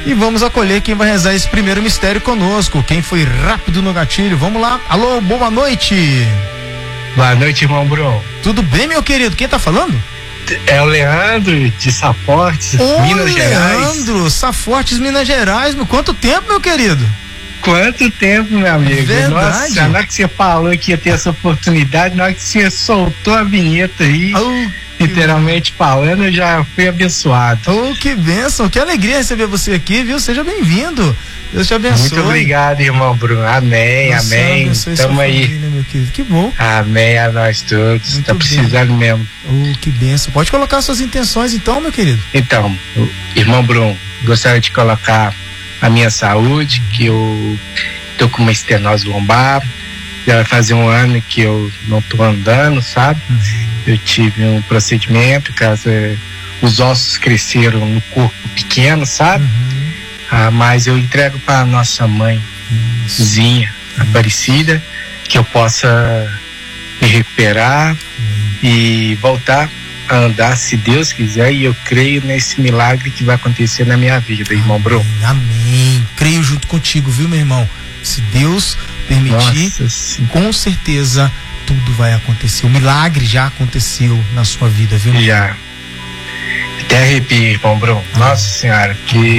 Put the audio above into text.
E vamos acolher quem vai rezar esse primeiro mistério conosco. Quem foi rápido no gatilho? Vamos lá. Alô, boa noite. Boa noite, irmão Bruno. Tudo bem, meu querido? Quem tá falando? É o Leandro, de Safortes, Minas Gerais. Leandro, Safortes, Minas Gerais. Quanto tempo, meu querido? Quanto tempo, meu amigo? Verdade. Nossa, na hora que você falou que ia ter essa oportunidade, na hora que você soltou a vinheta aí, literalmente falando, eu já fui abençoado. Oh, que bênção, que alegria receber você aqui, viu? Seja bem-vindo. Deus te abençoe. Muito obrigado, irmão Bruno. Amém, Nossa, amém. Tamo aí. Família, meu querido. Que bom. Amém a nós todos. Muito tá precisando bem. mesmo. Oh, que bênção. Pode colocar suas intenções então, meu querido. Então, irmão Bruno, gostaria de colocar a minha saúde, que eu tô com uma estenose lombar. Já vai fazer um ano que eu não tô andando, sabe? Eu tive um procedimento, caso os ossos cresceram no corpo pequeno, sabe? Mas eu entrego para nossa mãezinha Aparecida, que eu possa me recuperar e voltar a andar, se Deus quiser, e eu creio nesse milagre que vai acontecer na minha vida, irmão Bruno. Amém. Creio junto contigo, viu, meu irmão? Se Deus permitir, com certeza tudo vai acontecer. O milagre já aconteceu na sua vida, viu? Já. Até arrepio, irmão Bruno. Nossa Senhora, que